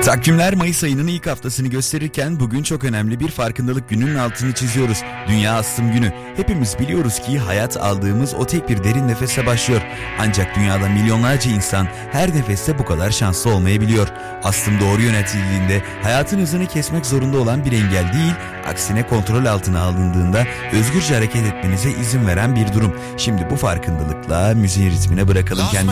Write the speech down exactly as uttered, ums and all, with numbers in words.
Takvimler Mayıs ayının ilk haftasını gösterirken bugün çok önemli bir farkındalık gününün altını çiziyoruz. Dünya Astım Günü. Hepimiz biliyoruz ki hayat aldığımız o tek bir derin nefese başlıyor. Ancak dünyada milyonlarca insan her nefeste bu kadar şanslı olmayabiliyor. Astım doğru yönetildiğinde hayatın hızını kesmek zorunda olan bir engel değil, aksine kontrol altına alındığında özgürce hareket etmenize izin veren bir durum. Şimdi bu farkındalıkla müziğin ritmine bırakalım kendimizi.